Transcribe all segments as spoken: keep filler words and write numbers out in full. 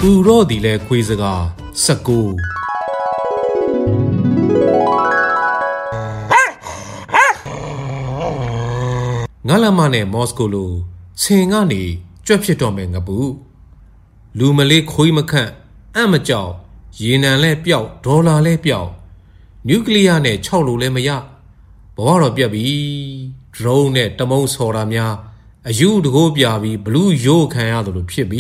သူတော့ဒီလဲခွေးစကားစကူငါလမနဲ့မော်စကိုလိုဆင်ကနေကြွက်ဖြစ်တော့မယ်ငပူလူမလေးခွေးမခန့်အံ့မကြောက်ရေနံလဲပျောက်ဒေါ်လာလဲပျောက်နျူကလ িয়ার နဲ့ခြောက်လို့လဲမရဘဝတော့ပြက်ပြီဒရုန်းနဲ့တမုံဆော်တာများအယူတကိုးပြပြီးဘလူးရိုးခံရသလိုဖြစ်ပြီ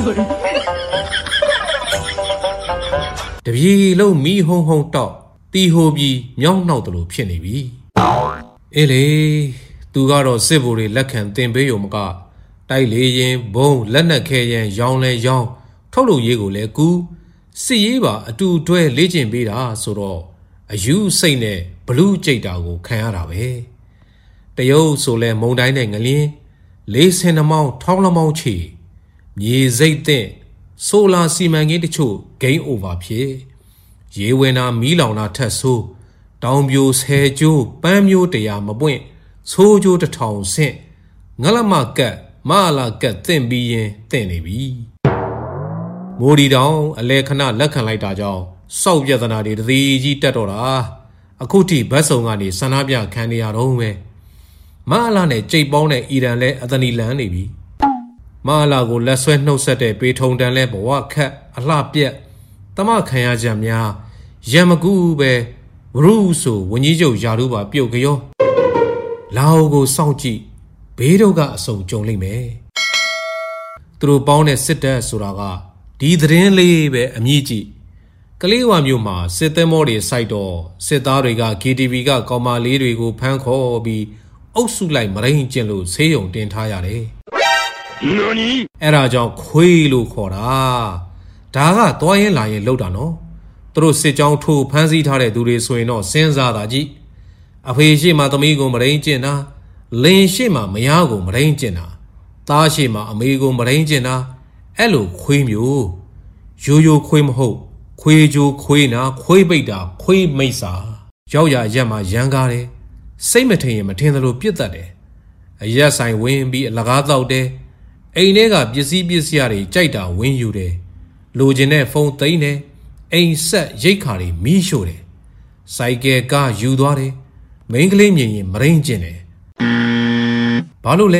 တပြေလုံးမီးဟုံးဟုံးတောက်တီဟိုပြီးမြောင်းနှောက်သလိုဖြစ်နေပြီအေးလေသူကတော့စစ်ဗိုလ်တွေလက်ခံတင်ပေးရုံမကတိုက်လေရင်ဘုံလက်နက်ခဲရင်ရောင်းလဲရောင်းထုတ်လို့ရေးကိုလဲကူစစ်ရေးပါအတူတွဲလေ့ကျင့်ပေးတာဆိုတော့အယူစိတ်နဲ့ဘလူးကြိတ်တာကိုခံရတာပဲတရုတ်ဆိုလဲမုံတိုင်းနဲ့ငလင်းလေးဆင်နှမောင်းထောင်းလမောင်းချီမြေစိတ်တဲ့ဆိုလာစီမံကိန်းတချို့ဂိမ်းအိုဗာဖြစ်ရေဝင်တာမီးလောင်တာထက်ဆိုးတောင်ပြိုဆယ်ကျိုးပန်းမျိုးတရားမပွင့်ဆိုးကျိုးတစ်ထောင်ဆင့်ငလမကတ်မလာကတ်တင့်ပြီးရင်တင့်နေပြီမိုးဒီတောင်အလဲခဏလက်ခံလိုက်တာကြောင့်စောက်ပြဿနာတွေတသေးကြီးတက်တော့တာအခုထိဘတ်စုံကနေဆန္ဒပြခံနေရတော့ပဲမလာနဲ့ကြိတ်ပေါင်းတဲ့အီရန်လဲအသနီလန်းနေပြီမလာကိုလက်ဆွဲနှုတ်ဆက်တဲ့တွေထုံတန်လဲဘဝခတ်အလှပြက်တမခံရချက်များရံမကူပဲဘရူးဆိုဝင်းကြီးချုပ်ယာတို့ပါပြုတ်ကြောလာအိုကိုစောင့်ကြည့်ဘေးတို့ကအစုံကြုံလိမ့်မယ်သူတို့ပေါင်းတဲ့စစ်တပ်ဆိုတာကဒီသတင်းလေးပဲအမြင့်ကြည့်ကလေးဝါမျိုးမှာစစ်သည်မောတွေစိုက်တော့စစ်သားတွေက ကေ တီ ဗီ ကကောင်မလေးတွေကိုဖမ်းခေါ်ပြီးအုပ်စုလိုက်မရင်းကျင်လို့ဆေးရုံတင်ထားရတယ်အဲ့ဒါကြောင့်ခွေးလို့ခေါ်တာဒါကသွားရင်လာရင်လောက်တာနော်သူတို့စစ်ကြောင်းထိုးဖမ်းဆီးထားတဲ့သူတွေဆိုရင်တော့စဉ်းစားတာကြည့်အဖေရှိမှသမီးကိုမရင်းကျင်တာလင်ရှိမှမယားကိုမရင်းကျင်တာသားရှိမှအမေကိုမရင်းကျင်တာအဲ့လိုခွေးမျိုးရိုးရိုးခွေးမဟုတ်ခွေးကြိုးခွေးနာခွေးပိတ်တာခွေးမိတ်စာရောက်ရရက်မှာရန်ကားတယ်စိတ်မထင်ရင်မထင်သလိုပြစ်တတ်တယ်အရက်ဆိုင်ဝင်ပြီးအလကားတောက်တယ်အိမ်ထဲကပစ္စည်းပစ္စည်းတွေကြိုက်တာဝင်ယူတယ်လိုချင်တဲ့ဖုန်းသိမ်းတယ်အိမ်ဆက်ရိတ်ခါတွေမီးရှို့တယ်စိုက်ကယ်ကားယူသွားတယ်မိန်းကလေးမြင်ရင်မရင်းကျင်တယ်ဘာလို့လဲ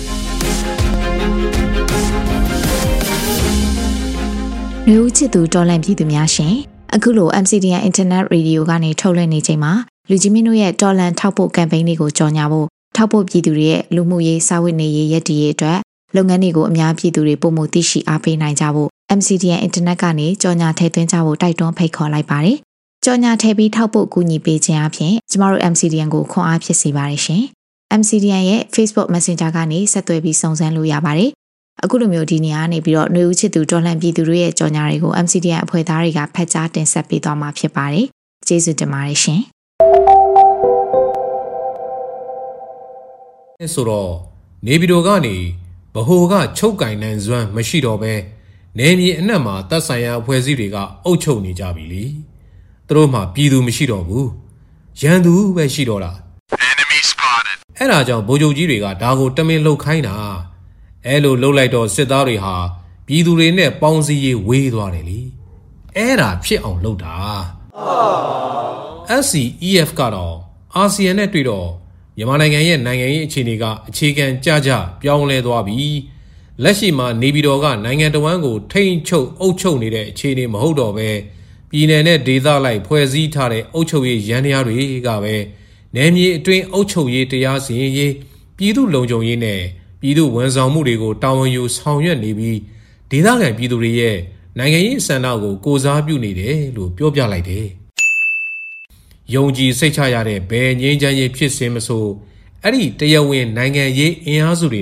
လူဦးချစ်သူတော်လန့်ပြည်သူများရှင်အခုလို အမ် စီ ဒီ အန် Internet Radio ကနေထုတ်လွှင့်နေချိန်မှာလူကြီးမင်းတို့ရဲ့တော်လန့်ထောက်ပို့ကမ်ပိန်းလေးကိုကြော်ညာဖို့ထောက်ပို့ပြည်သူတွေရဲ့လူမှုရေးစာဝတ်နေရေးရည်တည်ရေးအတွက်လုပ်ငန်းတွေကိုအများပြည်သူတွေပုံမှုသိရှိအားပေးနိုင်ကြဖို့ အမ် စီ ဒီ အန် Internet ကနေကြော်ညာထည့်သွင်းကြဖို့တိုက်တွန်းဖိတ်ခေါ်လိုက်ပါတယ်ကြော်ညာထည့်ပြီးထောက်ပို့ကူညီပေးခြင်းအပြင်ကျမတို့ အမ် စီ ဒီ အန် ကိုခွန်အားဖြစ်စေပါတယ်ရှင် အမ် စီ ဒီ အန် ရဲ့ Facebook Messenger ကနေဆက်သွယ်ပြီးစုံစမ်းလို့ရပါတယ်အခုလိုမျိုးဒီနေရာကနေပြီးတော့ຫນွေဦးချစ်သူတော်လှန်ပြည်သူတွေရဲ့ကြော်ညာတွေကို အမ် စီ ဒီ အန် အဖွဲ့သားတွေကဖတ်ကြားတင်ဆက်ပေးသွားမှာဖြစ်ပါတယ်ကျေးဇူးတင်ပါတယ်ရှင်ဆိုတော့နေပြည်တော်ကနေဗဟိုကချုပ်ကင်နိုင်စွမ်းမရှိတော့ပဲနေမြေအနှံ့မှာတပ်ဆိုင်ရာအဖွဲ့အစည်းတွေကအုပ်ချုပ်နေကြပြီလေသူတို့မှပြည်သူမရှိတော့ဘူးရန်သူပဲရှိတော့တာ enemy spotted အဲ့ဒါကြောင့်ဗိုလ်ချုပ်ကြီးတွေကဒါကိုတမင်လှုပ်ခိုင်းတာအဲ့လိုလှုပ်လိုက်တော့စစ်သားတွေဟာပြည်သူတွေနဲ့ပေါင်းစည်းရေးဝေးသွားတယ်လေအဲ့ဒါဖြစ်အောင်လှုပ်တာ အက်စ စီ အီ အက်ဖ် ကတော့အာဆီယံနဲ့တွေ့တော့မြန်မာနိုင်ငံရဲ့နိုင်ငံရေးအခြေအနေကအခြေခံကြကြပြောင်းလဲသွားပြီလက်ရှိမှာနေပြည်တော်ကနိုင်ငံတော်ဝန်ကိုထိန်းချုပ်အုပ်ချုပ်နေတဲ့အခြေအနေမဟုတ်တော့ပဲပြည်내နဲ့ဒေသလိုက်ဖွဲ့စည်းထားတဲ့အုပ်ချုပ်ရေးရန်တရားတွေကပဲနယ်မြေအတွင်းအုပ်ချုပ်ရေးတရားစီရင်ရေးပြည်သူ့လုံခြုံရေးနဲ့ပြည်သူ့ဝန်ဆောင်မှုတွေကိုတာဝန်ယူဆောင်ရွက်နေပြီးဒေသခံပြည်သူတွေရဲ့နိုင်ငံရေးစံနှုန်းကိုကိုစားပြုနေတယ်လို့ပြောပြလိုက်တယ်။ယုံကြည်စိတ်ချရတဲ့ဘယ်ငြိမ်းချမ်းရေးဖြစ်စဉ်မဆိုအဲ့ဒီတရားဝင်နိုင်ငံရေးအင်အားစုတွေ